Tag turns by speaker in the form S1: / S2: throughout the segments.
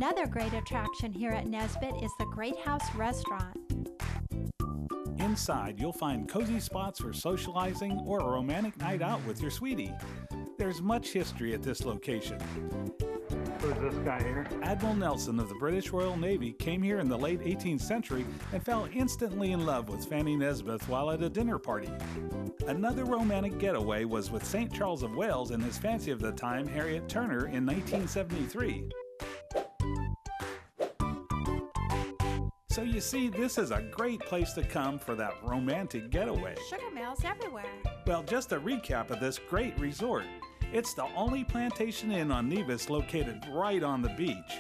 S1: Another great attraction here at Nesbit is the Great House Restaurant.
S2: Inside, you'll find cozy spots for socializing or a romantic night out with your sweetie. There's much history at this location.
S3: Who's this guy here?
S2: Admiral Nelson of the British Royal Navy came here in the late 18th century and fell instantly in love with Fanny Nesbit while at a dinner party. Another romantic getaway was with St. Charles of Wales and his fancy of the time, Harriet Turner, in 1973. So you see, this is a great place to come for that romantic getaway.
S1: Sugar mills everywhere.
S2: Well, just a recap of this great resort. It's the only Plantation Inn on Nevis located right on the beach.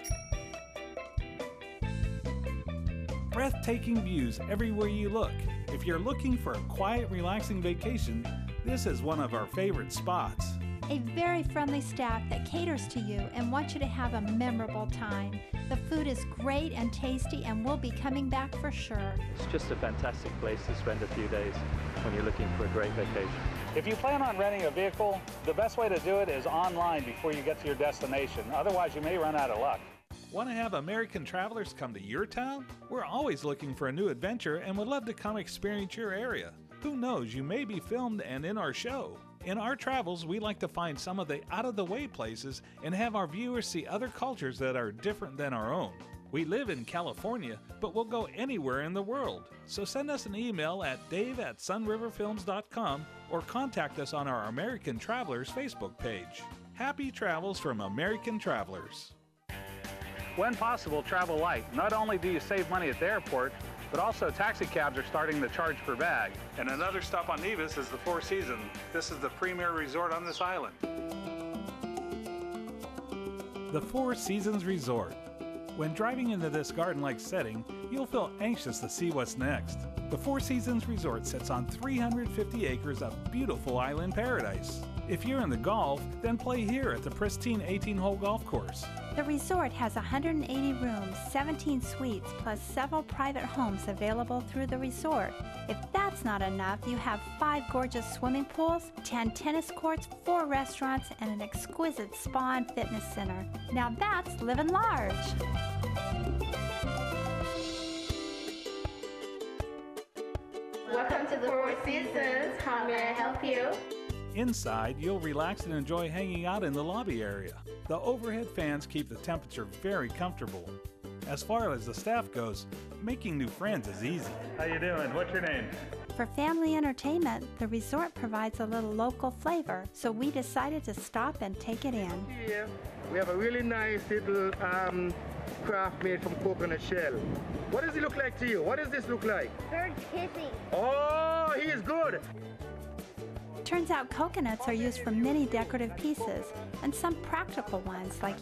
S2: Breathtaking views everywhere you look. If you're looking for a quiet, relaxing vacation, this is one of our favorite spots.
S1: A very friendly staff that caters to you and wants you to have a memorable time. The food is great and tasty, and we'll be coming back for sure.
S4: It's just a fantastic place to spend a few days when you're looking for a great vacation.
S3: If you plan on renting a vehicle, the best way to do it is online before you get to your destination. Otherwise, you may run out of luck.
S2: Want to have American travelers come to your town? We're always looking for a new adventure and would love to come experience your area. Who knows, you may be filmed and in our show. In our travels, we like to find some of the out-of-the-way places and have our viewers see other cultures that are different than our own. We live in California, but we'll go anywhere in the world. So send us an email at dave@sunriverfilms.com or contact us on our American Travelers Facebook page. Happy travels from American Travelers.
S3: When possible, travel light. Not only do you save money at the airport, but also taxi cabs are starting to charge per bag. And another stop on Nevis is the Four Seasons. This is the premier resort on this island.
S2: The Four Seasons Resort. When driving into this garden-like setting, you'll feel anxious to see what's next. The Four Seasons Resort sits on 350 acres of beautiful island paradise. If you're in the Gulf, then play here at the pristine 18-hole golf course.
S1: The resort has 180 rooms, 17 suites, plus several private homes available through the resort. If that's not enough, you have 5 gorgeous swimming pools, 10 tennis courts, 4 restaurants, and an exquisite spa and fitness center. Now that's living large.
S5: Welcome to the Four Seasons. How may I help you?
S2: Inside, you'll relax and enjoy hanging out in the lobby area. The overhead fans keep the temperature very comfortable. As far as the staff goes, making new friends is easy.
S3: How you doing? What's your name?
S1: For family entertainment, the resort provides a little local flavor, so we decided to stop and take it in.
S6: Here, we have a really nice little craft made from coconut shell. What does it look like to you? What does this look like?
S5: Bird kissing.
S6: Oh, he is good.
S1: Turns out coconuts are used for many decorative pieces and some practical ones like